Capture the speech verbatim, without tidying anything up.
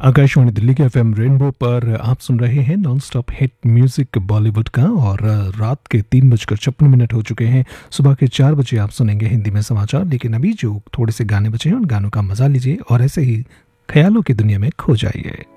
आकाशवाणी दिल्ली के FM rainbow पर आप सुन रहे हैं non stop hit music Bollywood का। और रात के तीन बजकर छप्पन मिनट हो चुके हैं। सुबह के चार बजे आप सुनेंगे हिंदी में समाचार, लेकिन अभी जो थोड़े से गाने बचे हैं उन गानों का मजा लीजिए और ऐसे ही ख्यालों की दुनिया में खो जाइए।